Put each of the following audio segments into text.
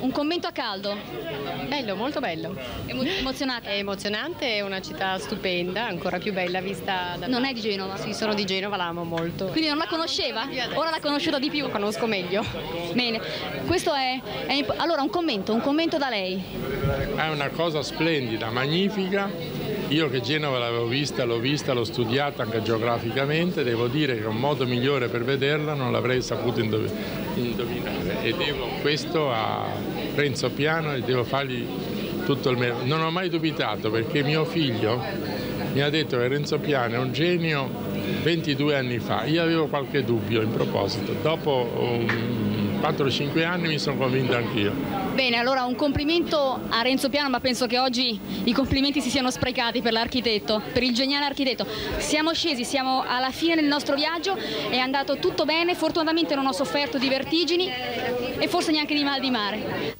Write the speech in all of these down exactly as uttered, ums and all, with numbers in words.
un commento a caldo. Bello, molto bello. Emo- emozionata? È emozionante, è una città stupenda, ancora più bella vista da... Non è di Genova? Sì, sono di Genova, la amo molto. Quindi non la conosceva? Ora l'ha conosciuta di più? La conosco meglio. Bene, questo è, è imp- allora un commento, un commento da lei. È una cosa splendida, magnifica. Io che Genova l'avevo vista, l'ho vista, l'ho studiata anche geograficamente, devo dire che un modo migliore per vederla non l'avrei saputo indov- indovinare e devo questo a Renzo Piano e devo fargli tutto il merito. Non ho mai dubitato perché mio figlio mi ha detto che Renzo Piano è un genio ventidue anni fa. Io avevo qualche dubbio in proposito, dopo um, quattro o cinque anni mi sono convinto anch'io. Bene, allora un complimento a Renzo Piano, ma penso che oggi i complimenti si siano sprecati per l'architetto, per il geniale architetto. Siamo scesi, siamo alla fine del nostro viaggio, è andato tutto bene, fortunatamente non ho sofferto di vertigini e forse neanche di mal di mare.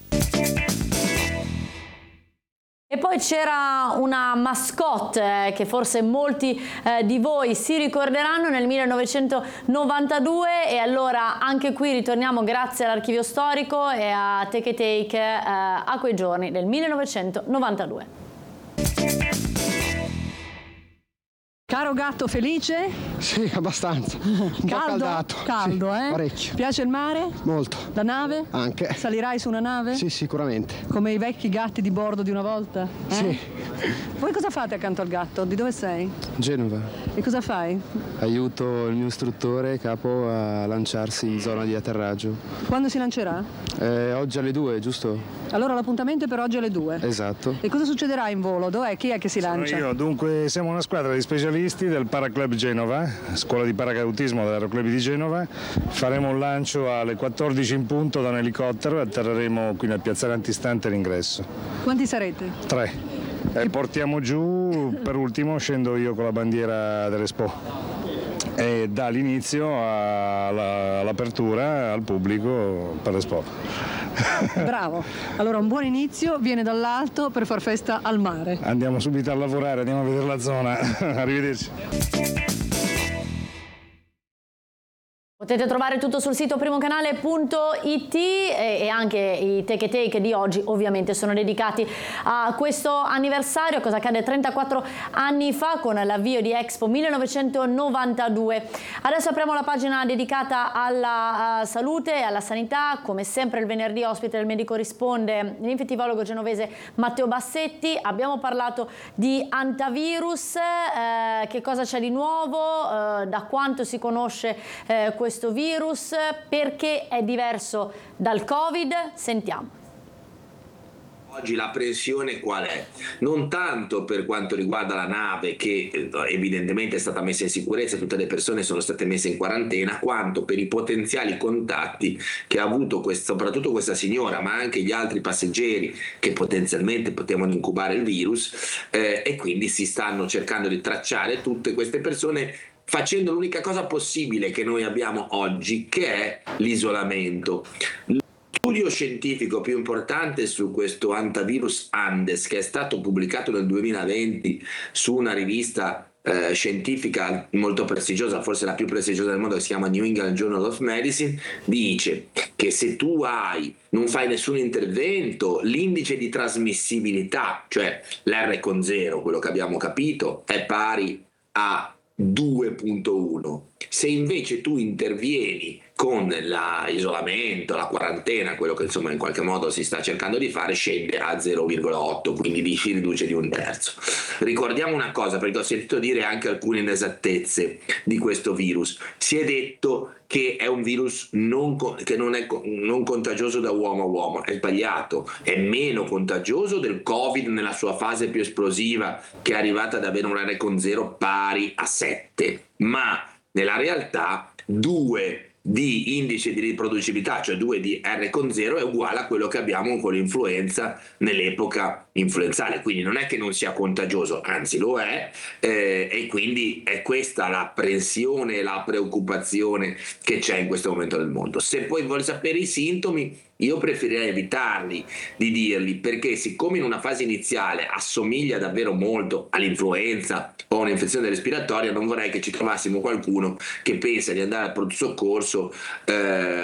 E poi c'era una mascotte che forse molti eh, di voi si ricorderanno nel millenovecentonovantadue e allora anche qui ritorniamo grazie all'archivio storico e a Take a Take eh, a quei giorni del millenovecentonovantadue. Caro gatto felice? Sì, abbastanza. Un caldo? po' caldato. Caldo, sì, eh? Parecchio. Piace il mare? Molto. La nave? Anche. Salirai su una nave? Sì, sicuramente. Come i vecchi gatti di bordo di una volta? Eh? Sì. Voi cosa fate accanto al gatto? Di dove sei? Genova. E cosa fai? Aiuto il mio istruttore capo a lanciarsi in zona di atterraggio. Quando si lancerà? Eh, oggi alle due, giusto? Allora l'appuntamento è per oggi alle due. Esatto. E cosa succederà in volo? Dov'è? Chi è che si lancia? Sono io, dunque siamo una squadra di specialisti del Paraclub Genova, scuola di paracadutismo dell'Aeroclub di Genova. Faremo un lancio alle quattordici in punto da un elicottero e atterreremo qui nel piazzale antistante l'ingresso. Quanti sarete? Tre. E portiamo giù, per ultimo scendo io con la bandiera dell'Expo. E dà l'inizio alla- all'apertura al pubblico per l'Expo. Bravo. Allora un buon inizio viene dall'alto per far festa al mare. Andiamo subito a lavorare, andiamo a vedere la zona. Arrivederci. Potete trovare tutto sul sito primocanale punto it e, e anche i Take a Take di oggi ovviamente sono dedicati a questo anniversario, cosa accade trentaquattro anni fa con l'avvio di Expo millenovecentonovantadue. Adesso apriamo la pagina dedicata alla uh, salute e alla sanità, come sempre il venerdì ospite del Medico Risponde l'infettivologo genovese Matteo Bassetti. Abbiamo parlato di antivirus, eh, che cosa c'è di nuovo, eh, da quanto si conosce eh, questo questo virus, perché è diverso dal Covid? Sentiamo. Oggi l'apprensione qual è? Non tanto per quanto riguarda la nave che evidentemente è stata messa in sicurezza, tutte le persone sono state messe in quarantena, quanto per i potenziali contatti che ha avuto questo, soprattutto questa signora, ma anche gli altri passeggeri che potenzialmente potevano incubare il virus, eh, e quindi si stanno cercando di tracciare tutte queste persone facendo l'unica cosa possibile che noi abbiamo oggi, che è l'isolamento. Lo studio scientifico più importante su questo antivirus Andes, che è stato pubblicato nel duemilaventi su una rivista eh, scientifica molto prestigiosa, forse la più prestigiosa del mondo, che si chiama New England Journal of Medicine, dice che se tu hai non fai nessun intervento, l'indice di trasmissibilità, cioè l'R con zero, quello che abbiamo capito, è pari a due virgola uno. Se invece tu intervieni con l'isolamento, la quarantena, quello che insomma in qualche modo si sta cercando di fare, scende a zero virgola otto, quindi si riduce di un terzo. Ricordiamo una cosa, perché ho sentito dire anche alcune inesattezze di questo virus. Si è detto che è un virus non, che non è non contagioso da uomo a uomo. È sbagliato, è meno contagioso del Covid nella sua fase più esplosiva, che è arrivata ad avere un R con zero pari a sette, ma nella realtà due di indice di riproducibilità, cioè due di R con zero, è uguale a quello che abbiamo con l'influenza nell'epoca influenzale, quindi non è che non sia contagioso, anzi lo è, eh, e quindi è questa l'apprensione e la preoccupazione che c'è in questo momento nel mondo. Se poi vuole sapere i sintomi, io preferirei evitarli di dirli, perché siccome in una fase iniziale assomiglia davvero molto all'influenza o a un'infezione respiratoria, non vorrei che ci trovassimo qualcuno che pensa di andare al pronto soccorso eh,